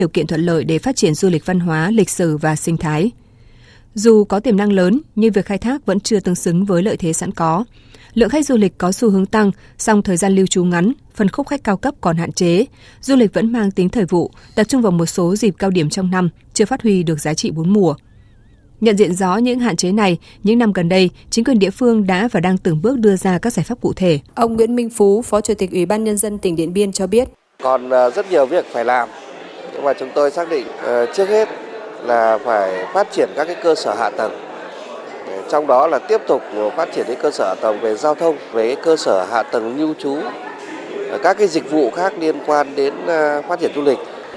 điều kiện thuận lợi để phát triển du lịch văn hóa, lịch sử và sinh thái. Dù có tiềm năng lớn, nhưng việc khai thác vẫn chưa tương xứng với lợi thế sẵn có. Lượng khách du lịch có xu hướng tăng, song thời gian lưu trú ngắn, phân khúc khách cao cấp còn hạn chế. Du lịch vẫn mang tính thời vụ, tập trung vào một số dịp cao điểm trong năm, chưa phát huy được giá trị bốn mùa. Nhận diện rõ những hạn chế này, những năm gần đây, chính quyền địa phương đã và đang từng bước đưa ra các giải pháp cụ thể. Ông Nguyễn Minh Phú, Phó Chủ tịch Ủy ban Nhân dân tỉnh Điện Biên cho biết. Còn rất nhiều việc phải làm, nhưng mà chúng tôi xác định trước hết là phải phát triển các cái cơ sở hạ tầng. Trong đó là tiếp tục phát triển cái cơ sở hạ tầng về giao thông, về cơ sở hạ tầng lưu trú, các cái dịch vụ khác liên quan đến phát triển du lịch,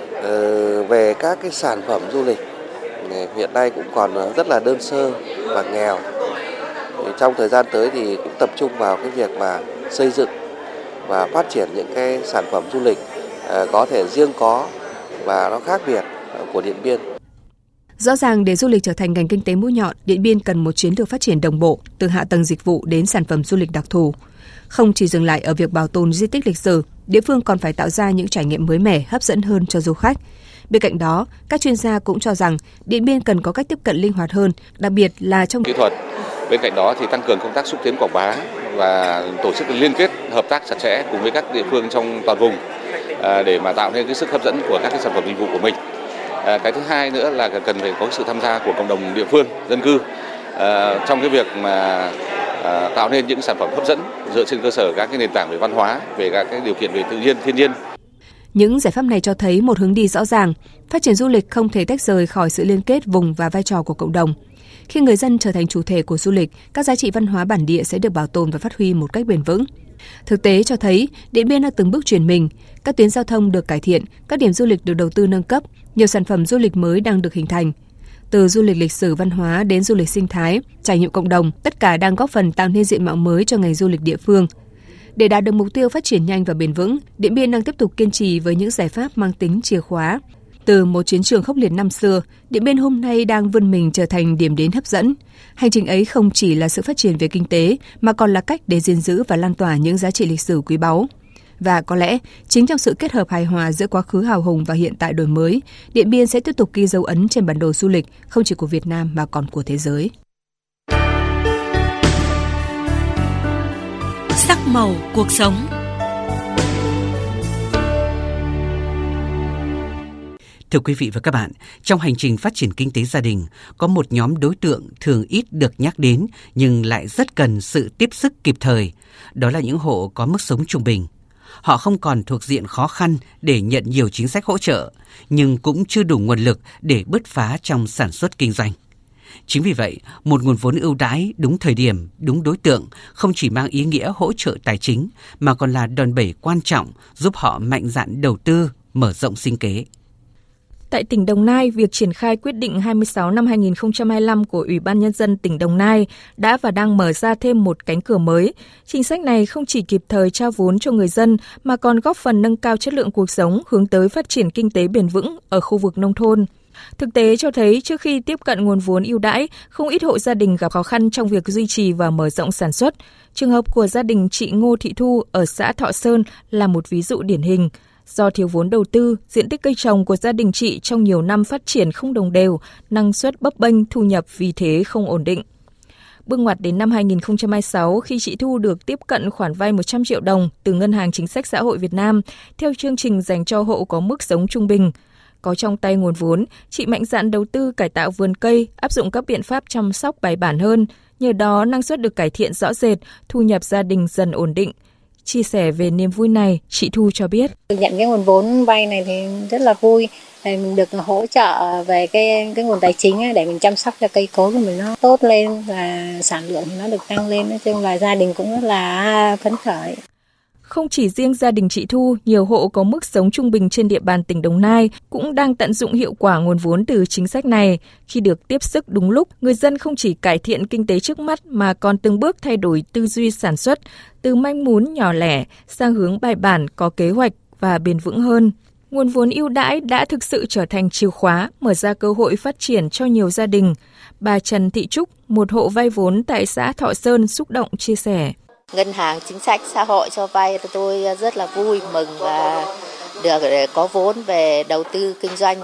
về các cái sản phẩm du lịch. Hiện nay cũng còn rất là đơn sơ và nghèo. Trong thời gian tới thì cũng tập trung vào cái việc mà xây dựng và phát triển những cái sản phẩm du lịch có thể riêng có và nó khác biệt của Điện Biên. Rõ ràng để du lịch trở thành ngành kinh tế mũi nhọn, Điện Biên cần một chiến lược phát triển đồng bộ từ hạ tầng dịch vụ đến sản phẩm du lịch đặc thù. Không chỉ dừng lại ở việc bảo tồn di tích lịch sử, địa phương còn phải tạo ra những trải nghiệm mới mẻ, hấp dẫn hơn cho du khách. Bên cạnh đó, các chuyên gia cũng cho rằng Điện Biên cần có cách tiếp cận linh hoạt hơn, đặc biệt là trong kỹ thuật. Bên cạnh đó thì tăng cường công tác xúc tiến quảng bá và tổ chức liên kết hợp tác chặt chẽ cùng với các địa phương trong toàn vùng để mà tạo nên cái sức hấp dẫn của các cái sản phẩm dịch vụ của mình. Cái thứ hai nữa là cần phải có sự tham gia của cộng đồng địa phương, dân cư trong cái việc mà tạo nên những sản phẩm hấp dẫn dựa trên cơ sở các cái nền tảng về văn hóa, về các cái điều kiện về tự nhiên, thiên nhiên. Những giải pháp này cho thấy một hướng đi rõ ràng, phát triển du lịch không thể tách rời khỏi sự liên kết vùng và vai trò của cộng đồng. Khi người dân trở thành chủ thể của du lịch, các giá trị văn hóa bản địa sẽ được bảo tồn và phát huy một cách bền vững. Thực tế cho thấy, Điện Biên đang từng bước chuyển mình, các tuyến giao thông được cải thiện, các điểm du lịch được đầu tư nâng cấp, nhiều sản phẩm du lịch mới đang được hình thành. Từ du lịch lịch sử văn hóa đến du lịch sinh thái, trải nghiệm cộng đồng, tất cả đang góp phần tạo nên diện mạo mới cho ngành du lịch địa phương. Để đạt được mục tiêu phát triển nhanh và bền vững, Điện Biên đang tiếp tục kiên trì với những giải pháp mang tính chìa khóa. Từ một chiến trường khốc liệt năm xưa, Điện Biên hôm nay đang vươn mình trở thành điểm đến hấp dẫn. Hành trình ấy không chỉ là sự phát triển về kinh tế, mà còn là cách để gìn giữ và lan tỏa những giá trị lịch sử quý báu. Và có lẽ, chính trong sự kết hợp hài hòa giữa quá khứ hào hùng và hiện tại đổi mới, Điện Biên sẽ tiếp tục ghi dấu ấn trên bản đồ du lịch, không chỉ của Việt Nam mà còn của thế giới. Sắc màu cuộc sống. Thưa quý vị và các bạn, trong hành trình phát triển kinh tế gia đình, có một nhóm đối tượng thường ít được nhắc đến nhưng lại rất cần sự tiếp sức kịp thời. Đó là những hộ có mức sống trung bình. Họ không còn thuộc diện khó khăn để nhận nhiều chính sách hỗ trợ, nhưng cũng chưa đủ nguồn lực để bứt phá trong sản xuất kinh doanh. Chính vì vậy, một nguồn vốn ưu đãi đúng thời điểm, đúng đối tượng không chỉ mang ý nghĩa hỗ trợ tài chính mà còn là đòn bẩy quan trọng giúp họ mạnh dạn đầu tư, mở rộng sinh kế. Tại tỉnh Đồng Nai, việc triển khai quyết định 26 năm 2025 của Ủy ban Nhân dân tỉnh Đồng Nai đã và đang mở ra thêm một cánh cửa mới. Chính sách này không chỉ kịp thời trao vốn cho người dân mà còn góp phần nâng cao chất lượng cuộc sống hướng tới phát triển kinh tế bền vững ở khu vực nông thôn. Thực tế cho thấy trước khi tiếp cận nguồn vốn ưu đãi, không ít hộ gia đình gặp khó khăn trong việc duy trì và mở rộng sản xuất. Trường hợp của gia đình chị Ngô Thị Thu ở xã Thọ Sơn là một ví dụ điển hình. Do thiếu vốn đầu tư, diện tích cây trồng của gia đình chị trong nhiều năm phát triển không đồng đều, năng suất bấp bênh, thu nhập vì thế không ổn định. Bước ngoặt đến năm 2026 khi chị Thu được tiếp cận khoản vay 100 triệu đồng từ Ngân hàng Chính sách Xã hội Việt Nam theo chương trình dành cho hộ có mức sống trung bình. Có trong tay nguồn vốn, chị mạnh dạn đầu tư cải tạo vườn cây, áp dụng các biện pháp chăm sóc bài bản hơn. Nhờ đó, năng suất được cải thiện rõ rệt, thu nhập gia đình dần ổn định. Chia sẻ về niềm vui này, chị Thu cho biết. Nhận cái nguồn vốn vay này thì rất là vui. Mình được hỗ trợ về cái nguồn tài chính để mình chăm sóc cho cây cối của mình nó tốt lên và sản lượng nó được tăng lên. Nói chung là gia đình cũng rất là phấn khởi. Không chỉ riêng gia đình chị Thu, nhiều hộ có mức sống trung bình trên địa bàn tỉnh Đồng Nai cũng đang tận dụng hiệu quả nguồn vốn từ chính sách này. Khi được tiếp sức đúng lúc, người dân không chỉ cải thiện kinh tế trước mắt mà còn từng bước thay đổi tư duy sản xuất, từ manh mún nhỏ lẻ sang hướng bài bản, có kế hoạch và bền vững hơn. Nguồn vốn ưu đãi đã thực sự trở thành chìa khóa, mở ra cơ hội phát triển cho nhiều gia đình. Bà Trần Thị Trúc, một hộ vay vốn tại xã Thọ Sơn, xúc động chia sẻ. Ngân hàng Chính sách Xã hội cho vay tôi rất là vui, mừng và được để có vốn về đầu tư kinh doanh.